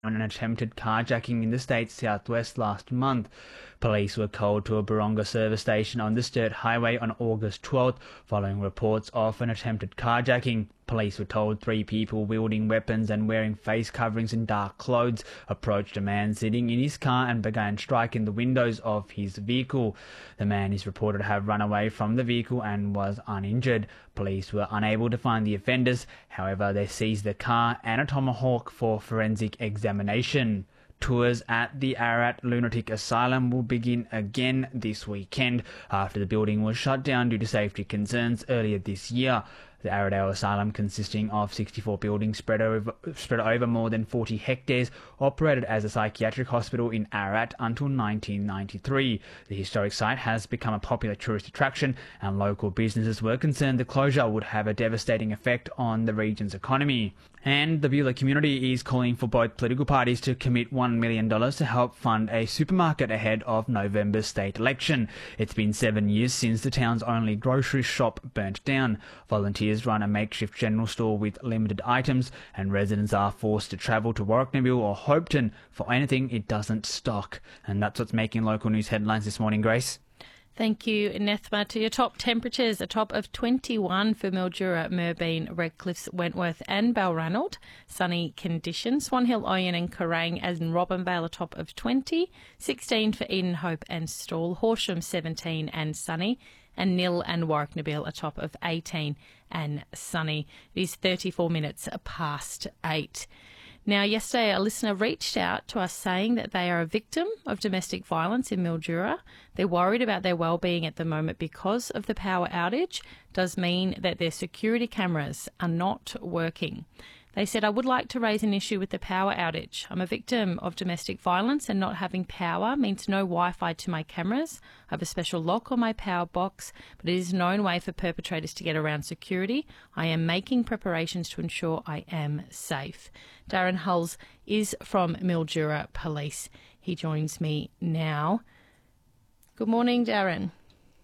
on an attempted carjacking in the state's southwest last month. Police were called to a Baronga service station on the Sturt Highway on August 12th following reports of an attempted carjacking. Police were told 3 people wielding weapons and wearing face coverings and dark clothes approached a man sitting in his car and began striking the windows of his vehicle. The man is reported to have run away from the vehicle and was uninjured. Police were unable to find the offenders. However, they seized the car and a tomahawk for forensic examination. Tours at the Ararat Lunatic Asylum will begin again this weekend after the building was shut down due to safety concerns earlier this year. The Arradale Asylum, consisting of 64 buildings spread over more than 40 hectares, operated as a psychiatric hospital in Ararat until 1993. The historic site has become a popular tourist attraction, and local businesses were concerned the closure would have a devastating effect on the region's economy. And the Beulah community is calling for both political parties to commit $1 million to help fund a supermarket ahead of November's state election. It's been 7 years since the town's only grocery shop burnt down. Volunteers run a makeshift general store with limited items, and residents are forced to travel to Warrnambool or Hopetoun for anything it doesn't stock. And that's what's making local news headlines this morning, Grace. Thank you, Nethma. To your top temperatures, a top of 21 for Mildura, Moorabool, Redcliffe, Wentworth and Balranald. Sunny conditions. Swan Hill, Oyen and Kerrang and Robinvale, a top of 20. 16 for Eden, Hope and Stawell. Horsham, 17 and sunny. And Nil and Warrnambool, a top of 18 and sunny. It is 34 minutes past 8. Now, yesterday, a listener reached out to us saying that they are a victim of domestic violence in Mildura. They're worried about their well-being at the moment because of the power outage. Does mean that their security cameras are not working. They said, I would like to raise an issue with the power outage. I'm a victim of domestic violence, and not having power means no Wi-Fi to my cameras. I have a special lock on my power box, but it is a known way for perpetrators to get around security. I am making preparations to ensure I am safe. Darren Hulls is from Mildura Police. He joins me now. Good morning, Darren.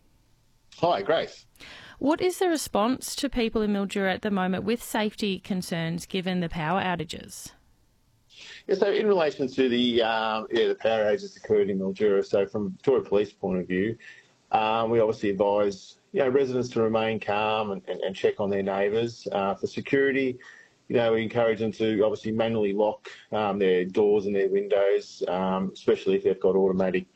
Hi, Grace. What is the response to people in Mildura at the moment with safety concerns given the power outages? Yeah, so in relation to the power outages that occurred in Mildura, so from Victoria Police point of view, we obviously advise residents to remain calm and check on their neighbours. For security, we encourage them to obviously manually lock their doors and their windows, especially if they've got automatic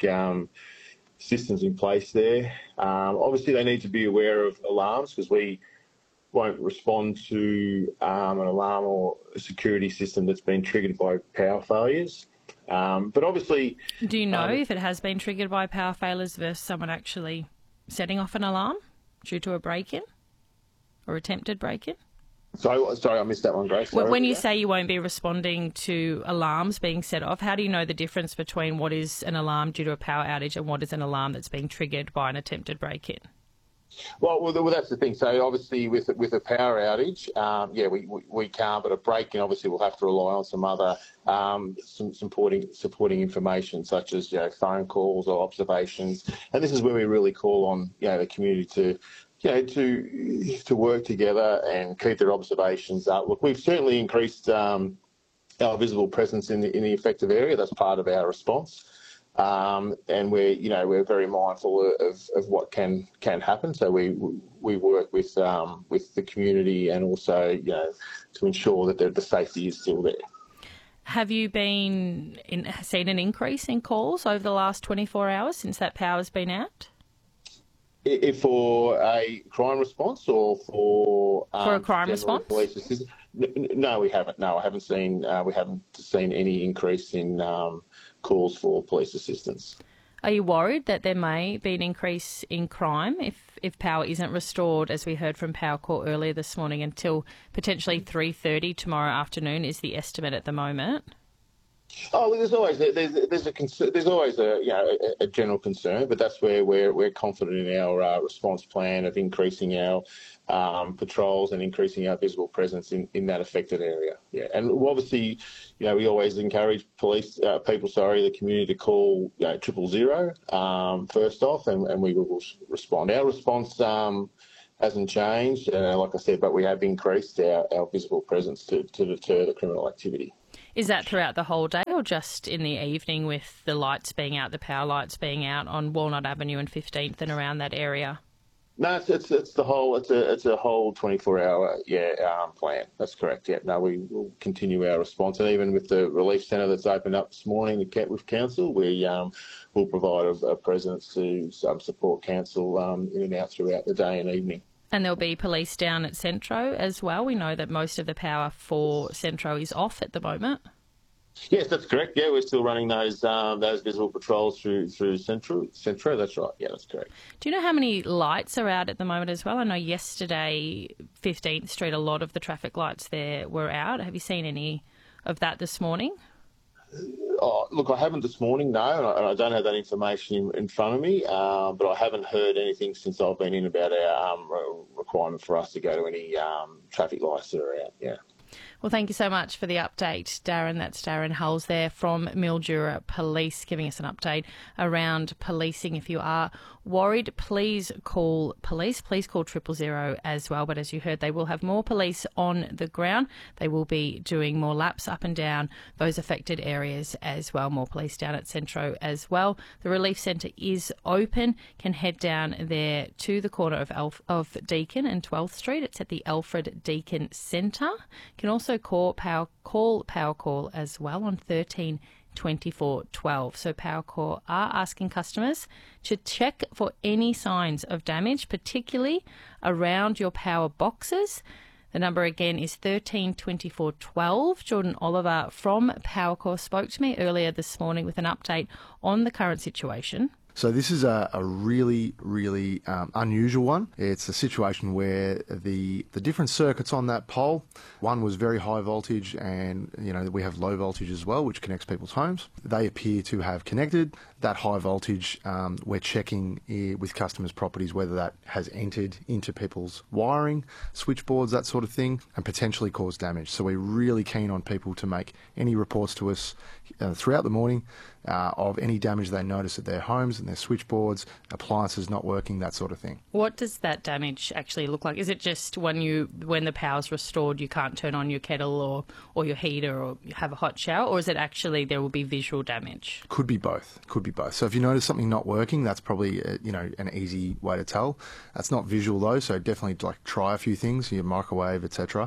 systems in place there. Obviously, they need to be aware of alarms because we won't respond to an alarm or a security system that's been triggered by power failures. But obviously... Do you know if it has been triggered by power failures versus someone actually setting off an alarm due to a break-in or attempted break-in? Sorry, I missed that one, Grace. When you say you won't be responding to alarms being set off, how do you know the difference between what is an alarm due to a power outage and what is an alarm that's being triggered by an attempted break-in? Well, that's the thing. So obviously with a power outage, we can't, but a break-in obviously we'll have to rely on some other some supporting information such as phone calls or observations, and this is where we really call on the community to work together and keep their observations up. Look, we've certainly increased our visible presence in the affected area. That's part of our response, and we're very mindful of what can happen. So we work with the community and also to ensure that the safety is still there. Have you seen an increase in calls over the last 24 hours since that power's been out? If for a crime response or for a crime response? Police assistance? No, we haven't. No, I haven't seen. We haven't seen any increase in calls for police assistance. Are you worried that there may be an increase in crime if power isn't restored, as we heard from Power Corp earlier this morning, until potentially 3:30 tomorrow afternoon is the estimate at the moment? Oh, there's always a general concern, but that's where we're confident in our response plan of increasing our patrols and increasing our visible presence in that affected area. Yeah, and obviously, we always encourage the community to call 000 first off, and we will respond. Our response hasn't changed, like I said, but we have increased our visible presence to deter the criminal activity. Is that throughout the whole day or just in the evening with the lights being out, the power lights being out on Walnut Avenue and 15th and around that area? No, it's the whole. It's a whole 24-hour plan. That's correct. Yeah. No, we will continue our response, and even with the relief centre that's opened up this morning with council, we will provide a presence to support council in and out throughout the day and evening. And there'll be police down at Centro as well. We know that most of the power for Centro is off at the moment. Yes, that's correct. Yeah, we're still running those visual patrols through Centro. That's right. Yeah, that's correct. Do you know how many lights are out at the moment as well? I know yesterday, 15th Street, a lot of the traffic lights there were out. Have you seen any of that this morning? Oh, look, I haven't this morning, no, and I don't have that information in front of me, but I haven't heard anything since I've been in about our requirement for us to go to any traffic lights that are out, yeah. Well, thank you so much for the update, Darren. That's Darren Hulls there from Mildura Police giving us an update around policing. If you are worried, please call police. Please call 000 as well. But as you heard, they will have more police on the ground. They will be doing more laps up and down those affected areas as well. More police down at Centro as well. The relief centre is open. Can head down there to the corner of Deakin and 12th Street. It's at the Alfred Deakin Centre. Can also call Power Call as well on 13 24 12. So Powercall are asking customers to check for any signs of damage, particularly around your power boxes. The number again is 13 24 12. Jordan Oliver from Powercall spoke to me earlier this morning with an update on the current situation. So this is a really, really unusual one. It's a situation where the different circuits on that pole, one was very high voltage and, we have low voltage as well, which connects people's homes. They appear to have connected. That high voltage, we're checking with customers' properties whether that has entered into people's wiring, switchboards, that sort of thing, and potentially caused damage. So we're really keen on people to make any reports to us throughout the morning of any damage they notice at their homes and their switchboards, appliances not working, that sort of thing. What does that damage actually look like? Is it just when the power's restored, you can't turn on your kettle or your heater or have a hot shower, or is it actually there will be visual damage? Could be both. So if you notice something not working, that's probably an easy way to tell. That's not visual though, so definitely try a few things, your microwave, etc.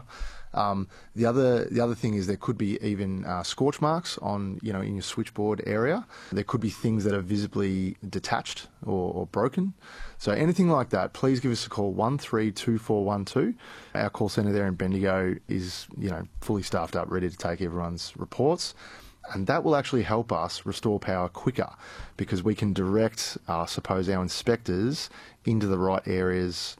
The other thing is there could be even scorch marks on in your switchboard area. There could be things that are visibly detached or broken. So anything like that, please give us a call 132412. Our call centre there in Bendigo is fully staffed up, ready to take everyone's reports. And that will actually help us restore power quicker because we can direct, our inspectors into the right areas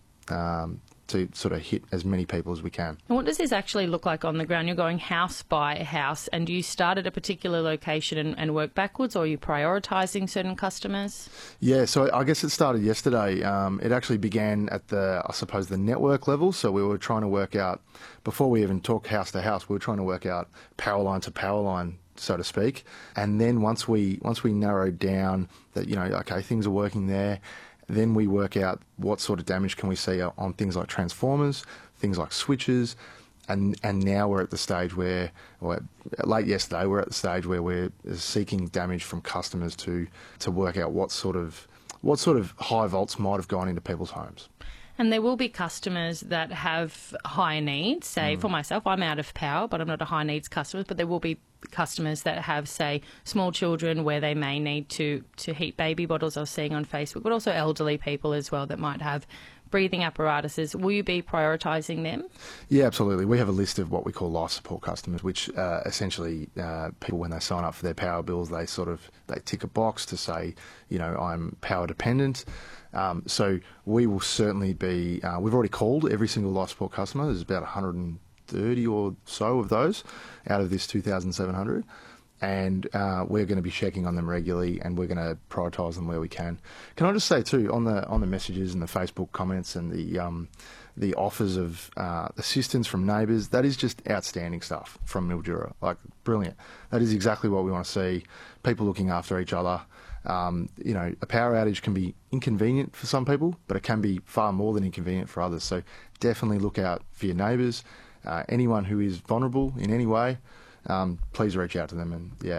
to sort of hit as many people as we can. And what does this actually look like on the ground? You're going house by house, and do you start at a particular location and work backwards, or are you prioritising certain customers? Yeah, so I guess it started yesterday. It actually began at the network level. So we were trying to work out, before we even talk house to house, we were trying to work out power line to power line, so to speak. And then once we narrowed down that, okay, things are working there, then we work out what sort of damage can we see on things like transformers, things like switches, and now we're at the stage where, late yesterday, we're at the stage where we're seeking damage from customers to work out what sort of high volts might have gone into people's homes. And there will be customers that have high needs. Say, for myself, I'm out of power, but I'm not a high needs customer. But there will be customers that have, say, small children where they may need to heat baby bottles I was seeing on Facebook, but also elderly people as well that might have breathing apparatuses. Will you be prioritising them? Yeah, absolutely. We have a list of what we call life support customers, which essentially people, when they sign up for their power bills, they tick a box to say, I'm power dependent. So we will certainly be, we've already called every single life support customer. There's about 130 or so of those out of this 2,700. And we're going to be checking on them regularly, and we're going to prioritise them where we can. Can I just say too, on the messages and the Facebook comments and the offers of assistance from neighbours, that is just outstanding stuff from Mildura. Brilliant. That is exactly what we want to see. People looking after each other. A power outage can be inconvenient for some people, but it can be far more than inconvenient for others. So definitely look out for your neighbours. Anyone who is vulnerable in any way, please reach out to them and